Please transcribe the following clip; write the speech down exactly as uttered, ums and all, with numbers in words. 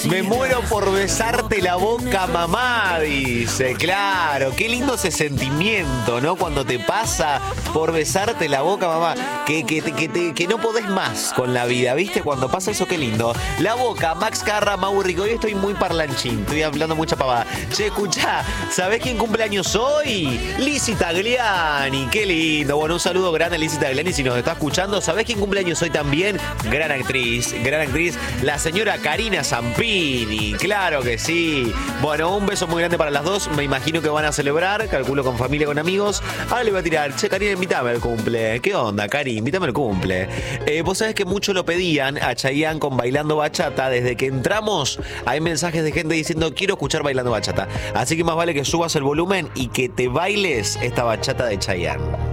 Me muero por besarte la boca, mamá, dice. Claro, qué lindo ese sentimiento, ¿no? Cuando te pasa por besarte la boca, mamá, que, que, que, te- que no podés más con la vida, ¿viste? Cuando pasa eso, qué lindo. La boca, Max Carra, Mau Rico. Hoy estoy muy parlanchín, estoy hablando mucha pavada. Che, escuchá, ¿sabés quién cumple años hoy? Lizzy Tagliani, qué lindo. Bueno, un saludo grande a Lizzy Tagliani si nos está escuchando. ¿Sabés quién cumple años hoy también? Gran actriz, gran actriz, la señora Karina Zampini. Claro que sí. Bueno, un beso muy grande para las dos. Me imagino que van a celebrar, calculo con familia, con amigos. Ahora le voy a tirar, che, Karina, invítame al cumple. ¿Qué onda, Cari? Invítame al cumple. Eh, vos sabés que mucho lo pedían a Chayanne con Bailando Bachata. Desde que entramos hay mensajes de gente diciendo quiero escuchar Bailando Bachata. Así que más vale que subas el volumen y que te bailes esta bachata de Chayanne.